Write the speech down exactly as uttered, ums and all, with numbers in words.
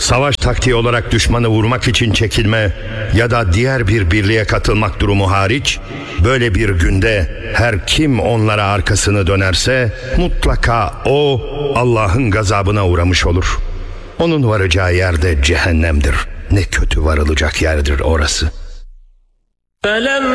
savaş taktiği olarak düşmanı vurmak için çekilme ya da diğer bir birliğe katılmak durumu hariç, böyle bir günde her kim onlara arkasını dönerse mutlaka o Allah'ın gazabına uğramış olur. Onun varacağı yerde cehennemdir. Ne kötü varılacak yerdir orası.